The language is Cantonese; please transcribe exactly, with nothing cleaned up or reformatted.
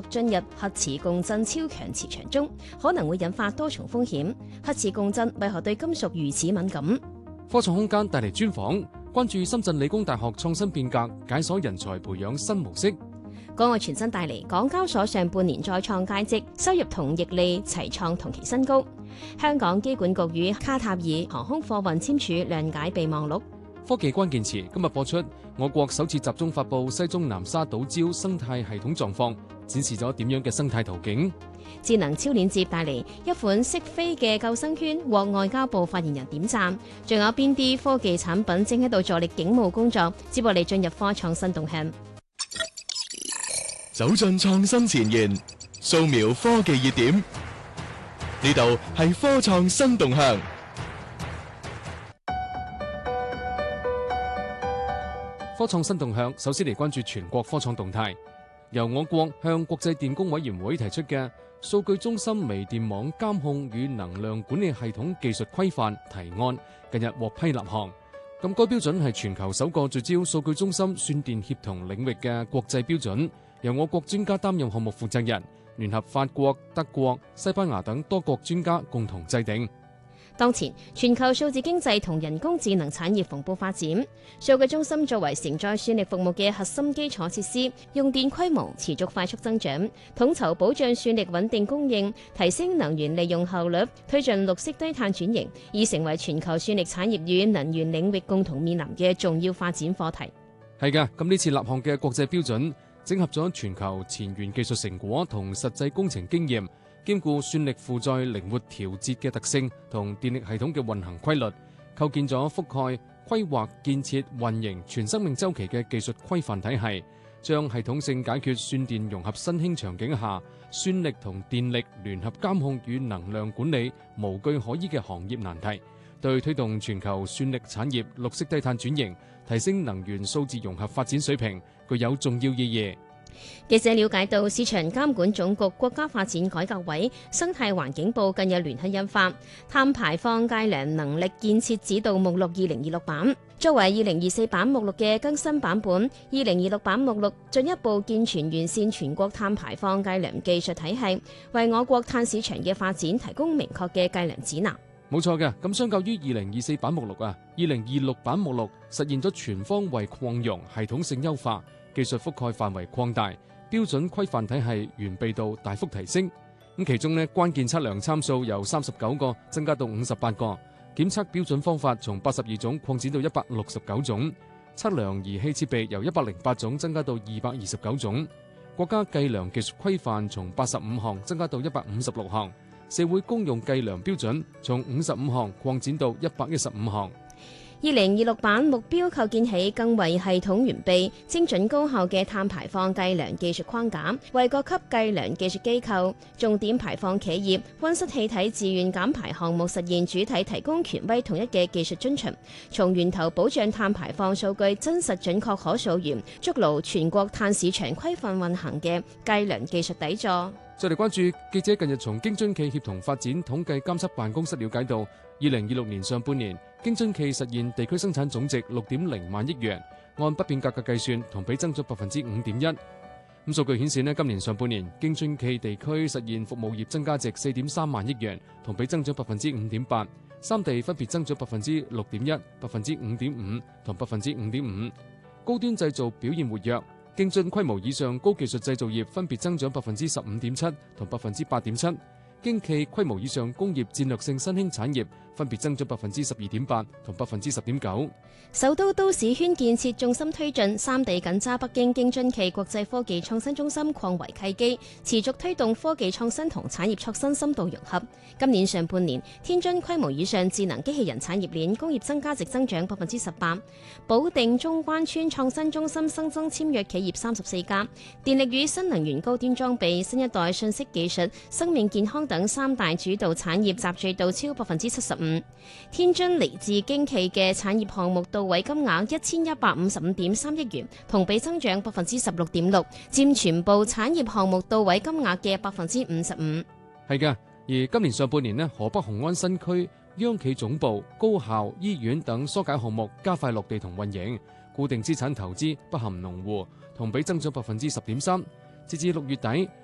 進入核磁共振超強磁場中，可能會引發多重風險。核磁共振為何對金屬如此敏感？ 科創空間帶嚟專訪，關注深圳理工大學創新變革，解鎖人才培養新模式。 港外傳新帶嚟，港交所上半年再創佳績，收入同盈利齊創同期新高。香港機管局與卡塔爾航空貨運簽署諒解備忘錄。 科技關鍵詞今日播出，我國首次集中發布西中南沙島礁生態系統狀況，展示咗點樣嘅生態圖景。 智能超鏈接帶嚟一款識飛嘅救生圈，獲外交部發言人點讚。仲有邊啲科技產品正喺度助力警務工作？接落嚟進入科創新動向， 走進創新前沿，掃描科技熱點。呢度係科創新動向。 科創新動向，首先嚟關注全國科創動態。由我國向國際電工委員會提出嘅數據中心微電網監控與能量管理系統技術規範提案，近日獲批立項。咁該標準係全球首個聚焦數據中心算電協同領域嘅國際標準，由我國專家擔任項目負責人，聯合法國、德國、西班牙等多國專家共同制定。 當前全球數字經濟同人工智能產業蓬勃發展，數據中心作為承載算力服務嘅核心基礎設施，用電規模持續快速增長，統籌保障算力穩定供應，提升能源利用效率，推進綠色低碳轉型，已成為全球算力產業與能源領域共同面臨嘅重要發展課題。 係㗎，咁呢次立項嘅國際標準整合咗全球前沿技術成果同實際工程經驗，兼顧算力負載靈活調節嘅特性同電力系統嘅運行規律，構建咗覆蓋規劃、建設、運營全生命週期嘅技術規範體系，將系統性解決算電融合新興場景下算力同電力聯合監控與能量管理無據可依嘅行業難題，對推動全球算力產業綠色低碳轉型、提升能源數字融合發展水平具有重要意義。 記者了解到，市場監管總局國家發展改革委生態環境部近日聯合印發《碳排放計量能力建設指導目錄二零二六版》，作為二零二四版目錄嘅更新版本。二零二六版目錄進一步健全完善全國碳排放計量技術體系，為我國碳市場嘅發展提供明確嘅計量指南。 冇錯嘅，咁相較於二零二四版目錄啊，二零二六版目錄實現咗全方位擴容、系統性優化。技術覆蓋範圍擴大，標準規範體系完備度大幅提升。咁其中呢，關鍵測量參數由三十九個增加到五十八個，檢測標準方法從八十二種擴展到一百六十九種，測量儀器設備由一百零八種增加到二百二十九種。國家計量技術規範從八十五項增加到一百五十六項，社會公用計量標準從五十五項擴展到一百一十五項。 二零二六版目標構建起更為系統完備、精準高效嘅碳排放計量技術框架，為各級計量技術機構、重點排放企業、溫室氣體自願減排項目實現主體提供權威統一嘅技術遵循，從源頭保障碳排放數據真實準確可溯源，築牢全國碳市場規範運行嘅計量技術底座。 再嚟關注記者近日從京津冀協同發展統計監測辦公室了解到，二零二六年上半年京津冀實現地區生產總值六點零萬億元，按不變價格計算，同比增咗百分之五點一。咁數據顯示呢，今年上半年京津冀地區實現服務業增加值四點三萬億元，同比增長百分之五點八。三地分別增長百分之六點一、百分之五點五同百分之五點五。高端製造表現活躍。京津規模以上高技術製造業分別增長百分之十五點七同百分之八點七，京冀規模以上工業戰略性新興產業分別增長百分之十二點八同百分之十點九。 首都都市圈建設重心推進，三地緊揸北京京津冀國際科技創新中心擴圍契機，持續推動科技創新同產業創新深度融合。今年上半年，天津規模以上智能機器人產業鏈工業增加值增長百分之十八，保定中關村創新中心新增簽約企業三十四家，電力與新能源高端裝備、新一代信息技術、生命健康等三大主導產業集聚度超百分之七十五。天津嚟自京冀嘅產業項目到位金額一千一百五十五點三億元，同比增長百分之十六點六，佔全部產業項目到位金額嘅百分之五十五。 係嘅，而今年上半年呢，河北雄安新區央企總部、高校、醫院等疏解項目加快落地同運營，固定資產投資不含農戶，同比增長百分之十點三。截至六月底，